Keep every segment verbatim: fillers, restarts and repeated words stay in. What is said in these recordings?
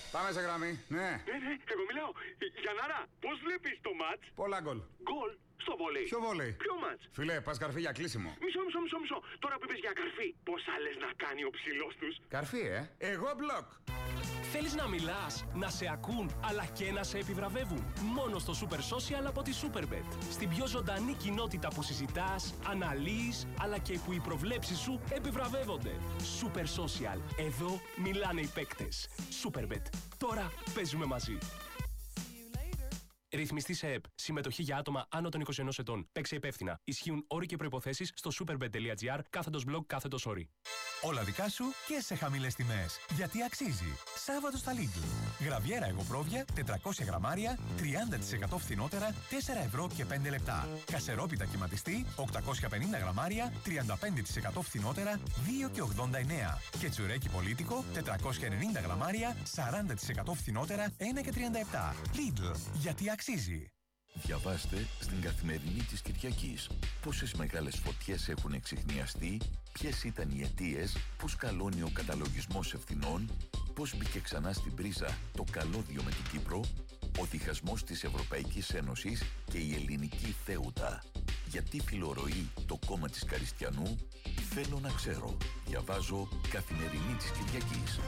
Πάμε σε γραμμή, ναι. Ναι, ναι, εγώ μιλάω. Γιαννάρα, πώς βλέπεις το μάτς? Πολλά γκολ. Γκολ στο βόλεϊ. Ποιο βόλεϊ? Ποιο μάτς? Φίλε, πας καρφί για κλείσιμο. Μισό, μισό, μισό, μισό. Τώρα που είπες για καρφί, πόσα λες να κάνει ο ψηλός τους? Καρφί, ε. Εγώ μπλοκ. Θέλεις να μιλάς, να σε ακούν, αλλά και να σε επιβραβεύουν? Μόνο στο Super Social από τη Superbet. Στην πιο ζωντανή κοινότητα που συζητάς, αναλύεις, αλλά και που οι προβλέψεις σου επιβραβεύονται. Super Social. Εδώ μιλάνε οι παίκτες. Superbet. Τώρα παίζουμε μαζί. Ρυθμιστή σε ΕΠ. Συμμετοχή για άτομα άνω των είκοσι ενός ετών. Παίξε υπεύθυνα. Ισχύουν όροι και προϋποθέσεις στο superbet.gr κάθετος blog κάθετος όροι. Όλα δικά σου και σε χαμηλές τιμές. Γιατί αξίζει. Σάββατο στα Lidl. Γραβιέρα εγωπρόβια τετρακόσια γραμμάρια, τριάντα τοις εκατό φθηνότερα, τέσσερα ευρώ και πέντε λεπτά. Κασερόπιτα κυματιστή, οκτακόσια πενήντα γραμμάρια, τριάντα πέντε τοις εκατό φθηνότερα, δύο και ογδόντα εννέα. Και τσουρέκι πολίτικο, τετρακόσια ενενήντα γραμμάρια, σαράντα τοις εκατό φθηνότερα, ένα και τριάντα επτά. Lidl. Γιατί αξίζει. Διαβάστε στην Καθημερινή της Κυριακής πόσες μεγάλες φωτιές έχουν εξιχνιαστεί, ποιες ήταν οι αιτίες, πώς καλώνει ο καταλογισμός ευθυνών, πώς μπήκε ξανά στην πρίζα το καλώδιο με την Κύπρο, ο διχασμός της Ευρωπαϊκής Ένωσης και η ελληνική θέουτα. Γιατί φιλορροεί το κόμμα της Καριστιανού? Θέλω να ξέρω. Διαβάζω Καθημερινή της Κυριακής.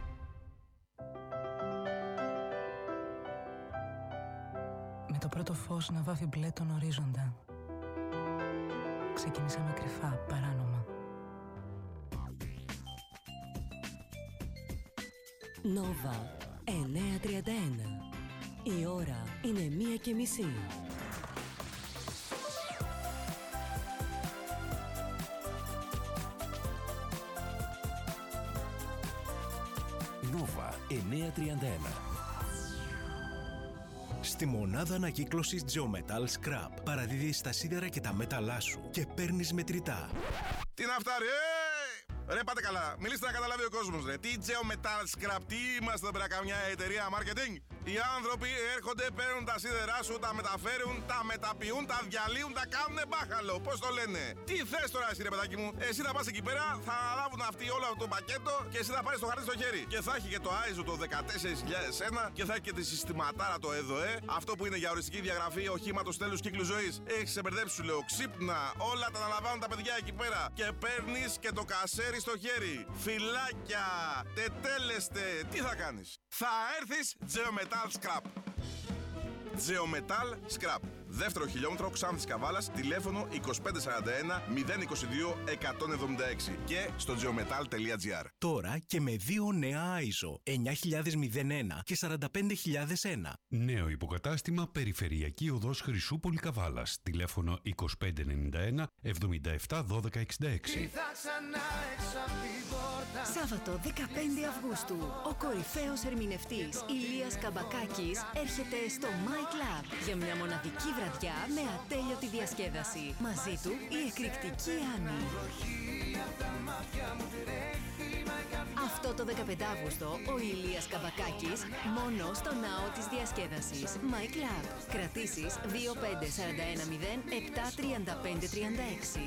Με το πρώτο φως να βάφει μπλε τον ορίζοντα. Ξεκινήσαμε κρυφά, παράνομα. Νόβα εννιακόσια τριάντα ένα. Η ώρα είναι μία και μισή. Νόβα εννιακόσια τριάντα ένα. Στη μονάδα ανακύκλωσης Geometal Scrap παραδίδεις τα σίδερα και τα μέταλλά σου και παίρνεις μετρητά. Τι να φτάρει, ε! Ρε πάτε καλά, μιλήστε να καταλάβει ο κόσμος, ρε. Τι Geometal Scrap, τι είμαστε εδώ πέρα, καμιά εταιρεία marketing? Οι άνθρωποι έρχονται, παίρνουν τα σίδερά σου, τα μεταφέρουν, τα μεταποιούν, τα διαλύουν, τα κάνουνε μπάχαλο. Πώς το λένε? Τι θες τώρα εσύ, ρε παιδάκι μου? Εσύ θα πας εκεί πέρα, θα αναλάβουν αυτοί όλο αυτό το πακέτο και εσύ θα πάρεις το χαρτί στο χέρι. Και θα έχει και το άι ες ο το δεκατέσσερα χιλιάδες ένα και θα έχει και τη συστηματάρα το ΕΔΟΕ. Αυτό που είναι για οριστική διαγραφή οχήματος τέλους κύκλου ζωής. Έχεις ξεμπερδέψει, σου λέω. Ξύπνα, όλα τα αναλαμβάνουν τα παιδιά εκεί πέρα. Και παίρνεις και το κασέρι στο χέρι. Φυλάκια, τετέλεστε, τι θα κάνεις? Θα έρθεις Geometal Scrap. Geometal Scrap. Δεύτερο χιλιόμετρο, Ξάνθης Καβάλας, τηλέφωνο είκοσι πέντε σαράντα ένα μηδέν είκοσι δύο εκατόν εβδομήντα έξι και στο geometal τελεία gr. Τώρα και με δύο νέα άι ες ο εννιά χιλιάδες ένα και σαράντα πέντε χιλιάδες ένα. Νέο υποκατάστημα Περιφερειακή Οδός Χρυσούπολη Καβάλας. Τηλέφωνο είκοσι πέντε ενενήντα ένα εβδομήντα επτά δώδεκα εξήντα έξι. Σάββατο δεκαπέντε Αυγούστου, ο κορυφαίος ερμηνευτής Ηλίας Καμπακάκης έρχεται στο My Club για μια μοναδική βραδιά με ατέλειωτη διασκέδαση. Μαζί του η εκρηκτική Άννη. Αυτό το δεκαπέντε Αυγούστου ο Ηλίας Καμπακάκης μόνο στο ναό της διασκέδασης. My Club. Κρατήσεις δύο πέντε τέσσερα ένα μηδέν επτά τρία πέντε τρία έξι.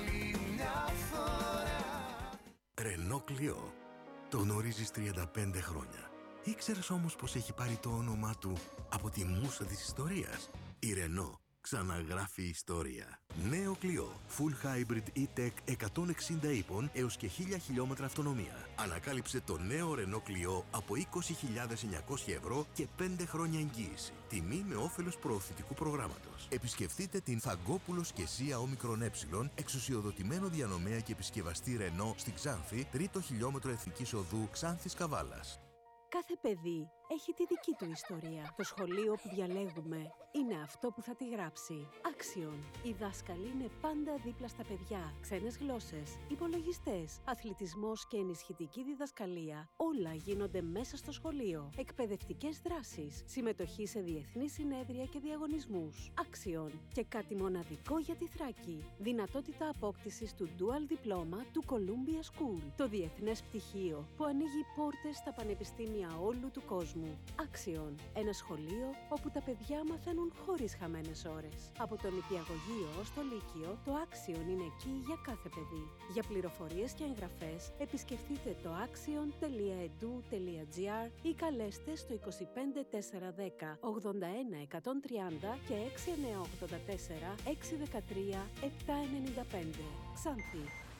Renault Clio. Το γνωρίζεις τριάντα πέντε χρόνια. Ήξερες όμως πως έχει πάρει το όνομά του από τη μούσα της ιστορίας? Η Renault ξαναγράφει ιστορία. Νέο Clio. Full Hybrid E-Tech εκατόν εξήντα ύπων έως και χίλια χιλιόμετρα αυτονομία. Ανακάλυψε το νέο Renault Clio από είκοσι χιλιάδες εννιακόσια ευρώ και πέντε χρόνια εγγύηση. Τιμή με όφελος προωθητικού προγράμματος. Επισκεφτείτε την Φαγκόπουλος και Σία Όμικρον Ε, εξουσιοδοτημένο διανομέα και επισκευαστή Renault στη Ξάνθη, τρίτο χιλιόμετρο Εθνικής Οδού Ξάνθης Καβάλας. Κάθε παιδί έχει τη δική του ιστορία. Το σχολείο που διαλέγουμε είναι αυτό που θα τη γράψει. Άξιον. Οι δάσκαλοι είναι πάντα δίπλα στα παιδιά. Ξένες γλώσσες, υπολογιστές, αθλητισμός και ενισχυτική διδασκαλία. Όλα γίνονται μέσα στο σχολείο. Εκπαιδευτικές δράσεις, συμμετοχή σε διεθνή συνέδρια και διαγωνισμούς. Άξιον. Και κάτι μοναδικό για τη Θράκη. Δυνατότητα απόκτησης του Dual Diploma του Columbia School. Το διεθνές πτυχίο που ανοίγει πόρτες στα πανεπιστήμια όλου του κόσμου. κόσμου. Άξιον, ένα σχολείο όπου τα παιδιά μαθαίνουν χωρίς χαμένες ώρες. Από το νηπιαγωγείο ως το λύκειο, το Άξιον είναι εκεί για κάθε παιδί. Για πληροφορίες και εγγραφές, επισκεφτείτε το axion τελεία edu τελεία gr ή καλέστε στο είκοσι πέντε τετρακόσια δέκα ογδόντα ένα εκατόν τριάντα και έξι εννιά ογδόντα τέσσερα έξι δεκατρία επτά ενενήντα πέντε. Ξάνθη.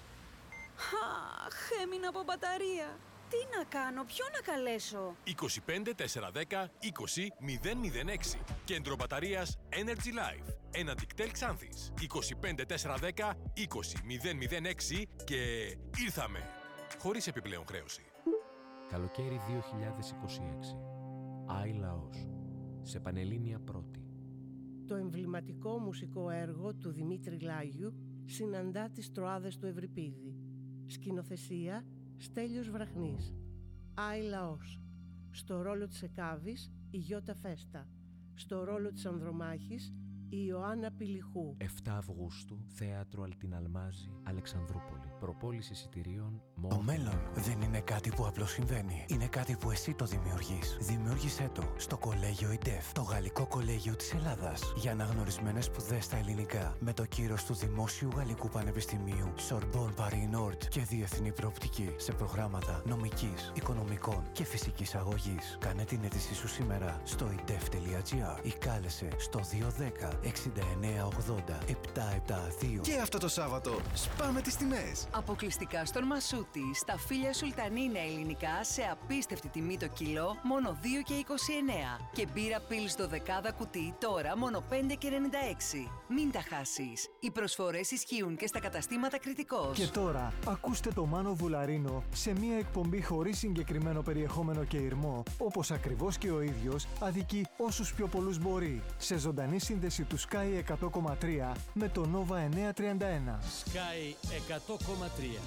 Αχ, έμεινα από μπαταρία. Τι να κάνω, ποιο να καλέσω? είκοσι πέντε τετρακόσια δέκα είκοσι μηδέν μηδέν έξι. Κέντρο μπαταρίας Energy Life. Ένα Dictel Ξάνθης. είκοσι πέντε τετρακόσια δέκα είκοσι μηδέν μηδέν έξι και ήρθαμε. Χωρίς επιπλέον χρέωση. Καλοκαίρι δύο χιλιάδες είκοσι έξι. Άι Λαός. Σε Πανελλήνια Πρώτη. Το εμβληματικό μουσικό έργο του Δημήτρη Λάγιου συναντά τις Τροάδες του Ευρυπίδη. Σκηνοθεσία Στέλιος Βραχνής. Άι Λαός. Στο ρόλο της Εκάβης η Γιώτα Φέστα. Στο ρόλο της Ανδρομάχης η Ιωάννα Πηλιχού. επτά Αυγούστου, Θέατρο Αλτιναλμάζη, Αλεξανδρούπολη. Προπόληση εισιτηρίων μόνο. Το μέλλον δεν είναι κάτι που απλώς συμβαίνει. Είναι κάτι που εσύ το δημιουργείς. Δημιούργησέ το στο Κολέγιο ΙΝΤΕΦ, το Γαλλικό Κολέγιο της Ελλάδας. Για αναγνωρισμένες σπουδές στα ελληνικά, με το κύρος του Δημόσιου Γαλλικού Πανεπιστημίου, Sorbonne Paris Nord και διεθνή προοπτική σε προγράμματα νομικής, οικονομικών και φυσικής αγωγής. Κάνε την αίτησή σου σήμερα στο ιντεφ τελεία gr ή κάλεσε στο δύο δέκα εξήντα εννέα ογδόντα επτακόσια εβδομήντα δύο. Και αυτό το Σάββατο σπάμε τις τιμές. Αποκλειστικά στον Μασούτη, στα φύλλα Σουλτανίνα ελληνικά σε απίστευτη τιμή το κιλό, μόνο δύο και είκοσι εννέα. Και μπύρα Πίλς δωδεκάδα κουτί τώρα μόνο πέντε και ενενήντα έξι. Μην τα χάσεις. Οι προσφορές ισχύουν και στα καταστήματα Κρητικός. Και τώρα ακούστε το Μάνο Βουλαρίνο σε μια εκπομπή χωρίς συγκεκριμένο περιεχόμενο και ηρμό, όπως ακριβώς και ο ίδιος αδικεί όσους πιο πολλούς μπορεί. Σε ζωντανή σύνδεση του Sky εκατό κόμμα τρία με το Nova εννιακόσια τριάντα ένα. Sky εκατό κόμμα τρία.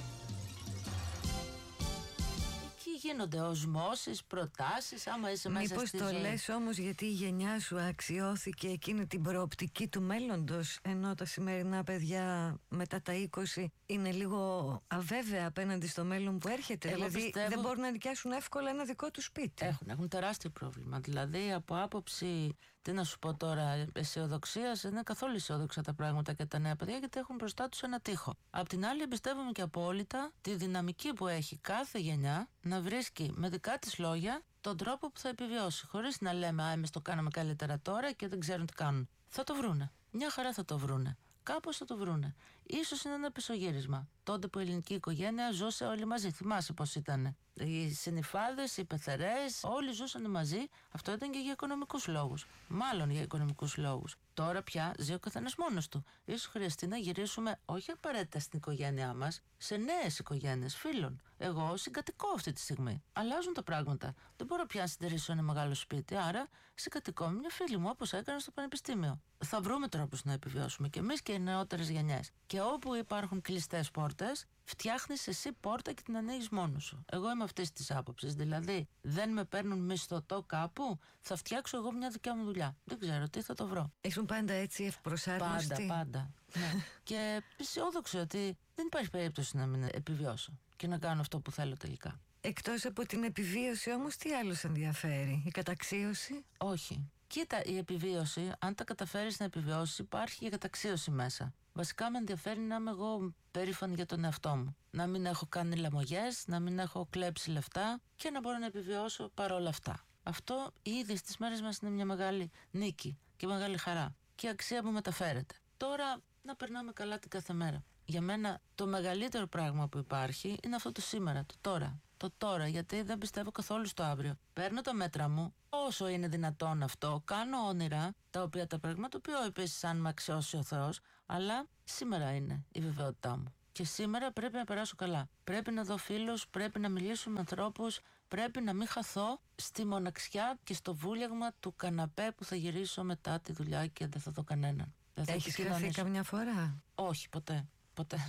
Εκεί γίνονται οσμώσεις, προτάσεις, άμα είσαι μέσα Μήπως στη το ζωή. λες όμως γιατί η γενιά σου αξιώθηκε εκείνη την προοπτική του μέλλοντος, ενώ τα σημερινά παιδιά μετά τα είκοσι είναι λίγο αβέβαια απέναντι στο μέλλον που έρχεται. Εγώ δηλαδή πιστεύω... δεν μπορούν να νοικιάσουν εύκολα ένα δικό του σπίτι. Έχουν, έχουν τεράστιο πρόβλημα. Δηλαδή από άποψη, τι να σου πω τώρα, αισιοδοξία, δεν είναι καθόλου αισιόδοξα τα πράγματα και τα νέα παιδιά, γιατί έχουν μπροστά τους ένα τείχο. Απ' την άλλη, εμπιστεύομαι και απόλυτα τη δυναμική που έχει κάθε γενιά να βρίσκει με δικά της λόγια τον τρόπο που θα επιβιώσει. Χωρίς να λέμε, α, εμείς το κάναμε καλύτερα τώρα και δεν ξέρουν τι κάνουν. Θα το βρούνε. Μια χαρά θα το βρούνε. Κάπως θα το βρούνε. Ίσως είναι ένα πισωγύρισμα. Τότε που η ελληνική οικογένεια ζούσε όλοι μαζί. Θυμάσαι πώς ήταν. Οι συνυφάδες, οι πεθερές, όλοι ζούσαν μαζί. Αυτό ήταν και για οικονομικούς λόγους. Μάλλον για οικονομικούς λόγους. Τώρα πια ζει ο καθένας μόνος του. Ίσως χρειαστεί να γυρίσουμε όχι απαραίτητα στην οικογένειά μας, σε νέες οικογένειες φίλων. Εγώ συγκατοικώ αυτή τη στιγμή. Αλλάζουν τα πράγματα. Δεν μπορώ πια να συντηρήσω ένα μεγάλο σπίτι, άρα συγκατοικώ με μια φίλη μου, όπως έκανα στο πανεπιστήμιο. Θα βρούμε τρόπους να επιβιώσουμε κι εμείς και οι νεότερες γενιές. Και όπου υπάρχουν κλειστές πόρτες, φτιάχνεις εσύ πόρτα και την ανοίγεις μόνος σου. Εγώ είμαι αυτής της άποψης. Δηλαδή, δεν με παίρνουν μισθωτό κάπου, θα φτιάξω εγώ μια δικιά μου δουλειά. Δεν ξέρω τι θα το βρω. Ήσουν πάντα έτσι ευπροσάρμοστη. Πάντα, πάντα. Ναι. Και αισιόδοξη ότι δεν υπάρχει περίπτωση να μην επιβιώσω και να κάνω αυτό που θέλω τελικά. Εκτός από την επιβίωση όμως, τι άλλο σε ενδιαφέρει? Η καταξίωση? Όχι. Κοίτα, η επιβίωση, αν τα καταφέρεις να επιβιώσεις, υπάρχει και καταξίωση μέσα. Βασικά με ενδιαφέρει να είμαι εγώ περήφανη για τον εαυτό μου. Να μην έχω κάνει λαμογιές, να μην έχω κλέψει λεφτά και να μπορώ να επιβιώσω παρόλα αυτά. Αυτό ήδη στις μέρες μας είναι μια μεγάλη νίκη και μεγάλη χαρά και αξία που μεταφέρεται. Τώρα να περνάμε καλά την κάθε μέρα. Για μένα το μεγαλύτερο πράγμα που υπάρχει είναι αυτό το σήμερα, το τώρα. Το τώρα, γιατί δεν πιστεύω καθόλου στο αύριο. Παίρνω τα μέτρα μου, όσο είναι δυνατόν αυτό, κάνω όνειρα, τα οποία τα πραγματοποιώ επίσης αν με αξιώσει ο Θεός, αλλά σήμερα είναι η βεβαιότητά μου. Και σήμερα πρέπει να περάσω καλά. Πρέπει να δω φίλους, πρέπει να μιλήσω με ανθρώπους, πρέπει να μην χαθώ στη μοναξιά και στο βούλιαγμα του καναπέ που θα γυρίσω μετά τη δουλειά και δεν θα δω κανέναν. Έχεις χαθεί καμιά φορά? Όχι, ποτέ. Ποτέ.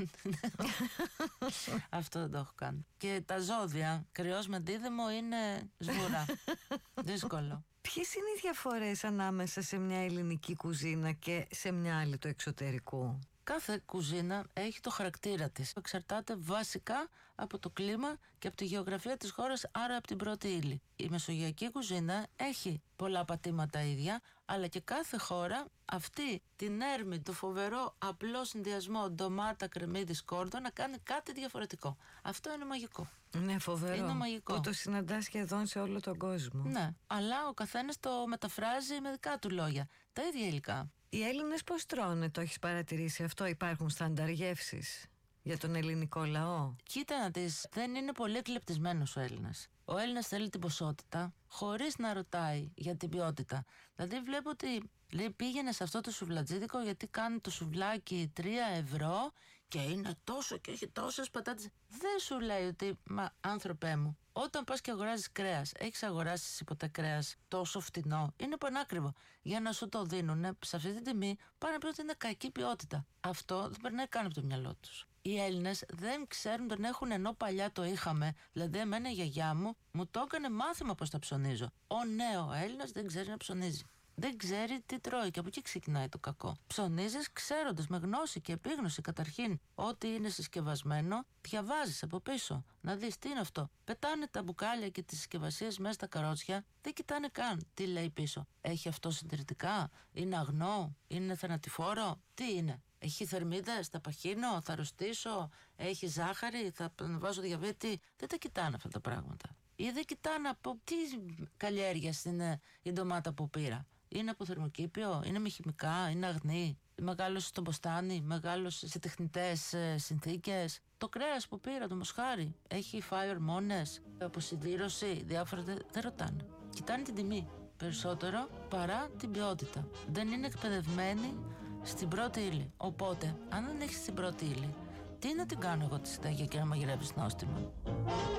Αυτό δεν το έχω κάνει. Και τα ζώδια, κρυός με δίδυμο, είναι σβουρά. Δύσκολο. Ποιες είναι οι διαφορές ανάμεσα σε μια ελληνική κουζίνα και σε μια άλλη του εξωτερικού? Κάθε κουζίνα έχει το χαρακτήρα της. Εξαρτάται βασικά από το κλίμα και από τη γεωγραφία της χώρας, άρα από την πρώτη ύλη. Η μεσογειακή κουζίνα έχει πολλά πατήματα ίδια, αλλά και κάθε χώρα αυτή την έρμη, το φοβερό απλό συνδυασμό ντομάτα, κρεμμύδι, σκόρδο να κάνει κάτι διαφορετικό. Αυτό είναι μαγικό. Ναι, φοβερό. Είναι μαγικό. Που το συναντά σχεδόν σε όλο τον κόσμο. Ναι, αλλά ο καθένας το μεταφράζει με δικά του λόγια. Τα ίδια υλικά. Οι Έλληνες πώς τρώνε, το έχεις παρατηρήσει αυτό? Υπάρχουν στάνταρ γεύσεις για τον ελληνικό λαό? Κοίτα να δεις, δεν είναι πολύ εκλεπτισμένος ο Έλληνας. Ο Έλληνας θέλει την ποσότητα χωρίς να ρωτάει για την ποιότητα. Δηλαδή βλέπω ότι λέει, πήγαινε σε αυτό το σουβλατζίδικο γιατί κάνει το σουβλάκι τρία ευρώ και είναι τόσο και έχει τόσες πατάτες. Δεν σου λέει ότι, μα άνθρωπέ μου, όταν πας και αγοράζεις κρέας, έχεις αγοράσει εσύ ποτέ κρέας τόσο φτηνό? Είναι πανάκριβο. Για να σου το δίνουν σε αυτή την τιμή, πάνε να πει ότι είναι κακή ποιότητα. Αυτό δεν περνάει καν από το μυαλό τους. Οι Έλληνες δεν ξέρουν, τον έχουν, ενώ παλιά το είχαμε. Δηλαδή, εμένα η γιαγιά μου μου το έκανε μάθημα πώς τα ψωνίζω. Ο νέο Έλληνας δεν ξέρει να ψωνίζει. Δεν ξέρει τι τρώει και από εκεί ξεκινάει το κακό. Ψωνίζεις ξέροντας με γνώση και επίγνωση καταρχήν ότι είναι συσκευασμένο, διαβάζεις από πίσω να δεις τι είναι αυτό. Πετάνε τα μπουκάλια και τις συσκευασίες μέσα στα καρότσια, δεν κοιτάνε καν τι λέει πίσω. Έχει αυτό συντηρητικά, είναι αγνό, είναι θανατηφόρο, τι είναι? Έχει θερμίδες, θα παχύνω, θα αρρωστήσω, έχει ζάχαρη, θα βάζω διαβήτη. Δεν τα κοιτάνε αυτά τα πράγματα. Ή δεν κοιτάνε από τι καλλιέργειας είναι η ντομάτα που πήρα. Είναι από θερμοκήπιο, είναι με χημικά, είναι αγνή, μεγάλωσε στο μποστάνι, μεγάλωσε σε τεχνητές ε, συνθήκες. Το κρέας που πήρα, το μοσχάρι, έχει φάει ορμόνες, αποσυντήρωση, διάφορα. Δεν, δεν ρωτάνε. Κοιτάνε την τιμή περισσότερο παρά την ποιότητα. Δεν είναι εκπαιδευμένοι στην πρώτη ύλη. Οπότε, αν δεν έχεις την πρώτη ύλη, τι να την κάνω εγώ τη συνταγή και να μαγειρεύεις νόστιμο?